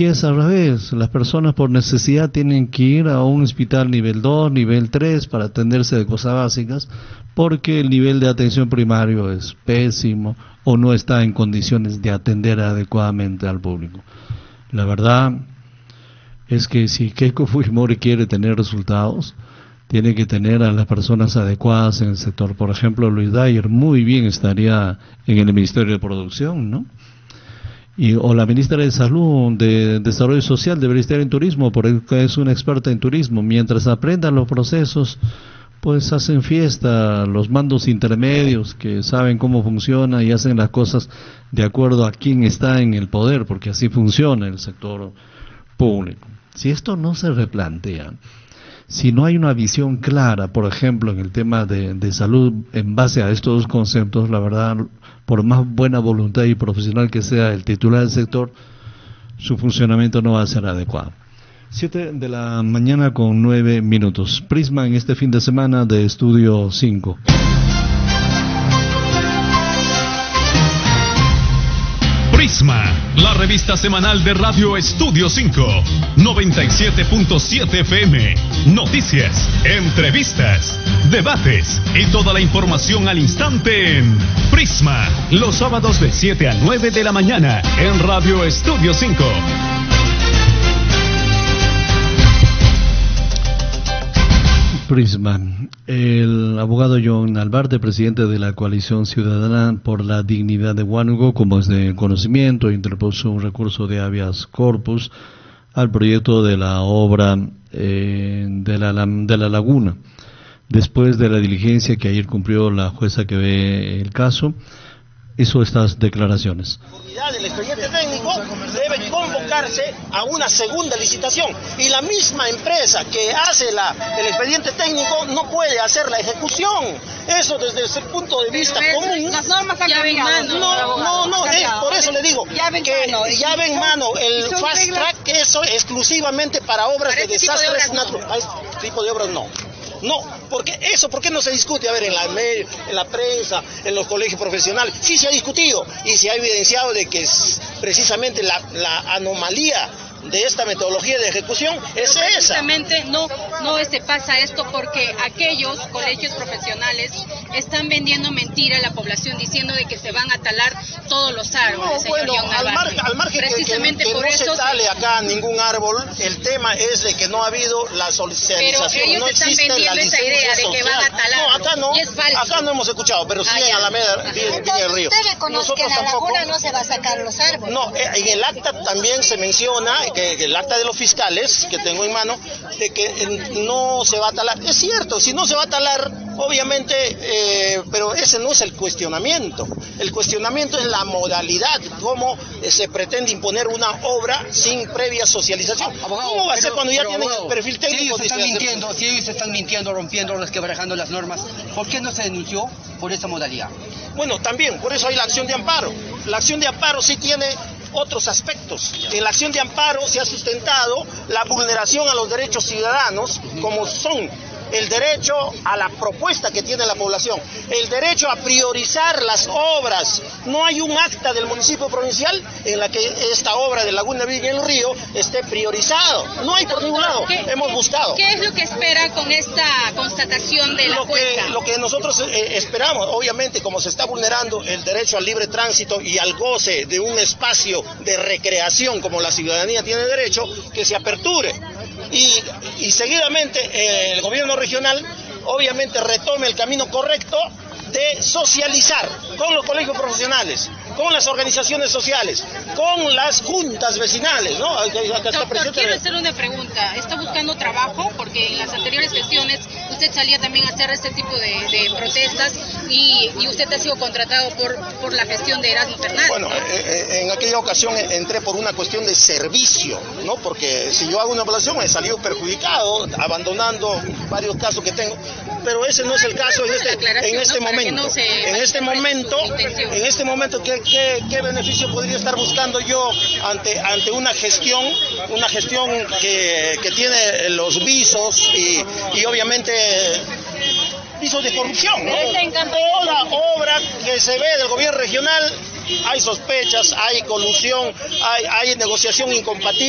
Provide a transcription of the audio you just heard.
aquí es al revés. Las personas por necesidad tienen que ir a un hospital nivel 2, nivel 3 para atenderse de cosas básicas, porque el nivel de atención primario es pésimo o no está en condiciones de atender adecuadamente al público. La verdad es que si Keiko Fujimori quiere tener resultados, tiene que tener a las personas adecuadas en el sector. Por ejemplo, Luis Dyer muy bien estaría en el Ministerio de Producción, ¿no? O la ministra de Salud, de Desarrollo Social, debería estar en turismo, porque es una experta en turismo. Mientras aprendan los procesos, pues hacen fiesta los mandos intermedios que saben cómo funciona y hacen las cosas de acuerdo a quién está en el poder, porque así funciona el sector público. Si esto no se replantea, si no hay una visión clara, por ejemplo, en el tema de salud en base a estos dos conceptos, la verdad, por más buena voluntad y profesional que sea el titular del sector, su funcionamiento no va a ser adecuado. 7 de la mañana con 9 minutos. Prisma en este fin de semana de Estudio 5. Prisma, la revista semanal de Radio Estudio 5, 97.7 FM, noticias, entrevistas, debates y toda la información al instante en Prisma, los sábados de 7 a 9 de la mañana en Radio Estudio 5. Prisma. El abogado John Albarte, presidente de la Coalición Ciudadana por la Dignidad de Huánuco, como es de conocimiento, interpuso un recurso de habeas corpus al proyecto de la obra de la laguna. Después de la diligencia que ayer cumplió la jueza que ve el caso, hizo estas declaraciones. El expediente técnico debe convocarse a una segunda licitación y la misma empresa que hace el expediente técnico no puede hacer la ejecución. Eso desde ese punto de vista común. Las normas han cambiado. No, por eso le digo que llave en mano el fast track, que eso exclusivamente para obras de desastres naturales. Este tipo de obras no. No, porque eso, ¿por qué no se discute? A ver, en la prensa, en los colegios profesionales, sí se ha discutido y se ha evidenciado de que es precisamente la anomalía de esta metodología de ejecución es esa. Precisamente no pasa esto porque aquellos colegios profesionales están vendiendo mentira a la población diciendo de que se van a talar todos los árboles. No, bueno, al margen precisamente que por no eso se tale acá ningún árbol, el tema es de que no ha habido la socialización, pero ellos no existe la licencia esa idea de que van a talar. No, y es falso. acá no hemos escuchado, pero sí en Alameda, Viña del Río. Usted reconoce que en la laguna no se va a sacar los árboles. No, en el acta también se menciona, que el acta de los fiscales que tengo en mano, de que no se va a talar. Es cierto, si no se va a talar, obviamente, pero ese no es el cuestionamiento. El cuestionamiento es la modalidad, cómo se pretende imponer una obra sin previa socialización. ¿Cómo va a ser cuando ya tienen el perfil técnico? Si ellos están mintiendo, rompiendo, resquebrajando las normas, ¿por qué no se denunció por esa modalidad? Bueno, también, por eso hay la acción de amparo. La acción de amparo sí tiene otros aspectos. En la acción de amparo se ha sustentado la vulneración a los derechos ciudadanos, como son el derecho a la propuesta que tiene la población, el derecho a priorizar las obras. No hay un acta del municipio provincial en la que esta obra de Laguna Viña del Río esté priorizado. No hay por ningún lado. Hemos buscado. ¿Qué es lo que espera con esta constatación de la jueza? Lo que nosotros esperamos, obviamente, como se está vulnerando el derecho al libre tránsito y al goce de un espacio de recreación como la ciudadanía tiene derecho, que se aperture. Y seguidamente el gobierno regional obviamente retome el camino correcto de socializar con los colegios profesionales, con las organizaciones sociales, con las juntas vecinales, ¿no? Doctor, quiero hacer una pregunta. ¿Está buscando trabajo? Porque en las anteriores gestiones usted salía también a hacer este tipo de protestas y usted ha sido contratado por la gestión de Erasmo Fernández. Bueno, en aquella ocasión entré por una cuestión de servicio, ¿no? Porque si yo hago una evaluación he salido perjudicado, abandonando varios casos que tengo, pero ese no es el caso en este momento. En este momento, ¿qué beneficio podría estar buscando yo ante una gestión que tiene los visos y obviamente visos de corrupción, ¿no? Toda obra que se ve del gobierno regional hay sospechas, hay colusión, hay negociación incompatible.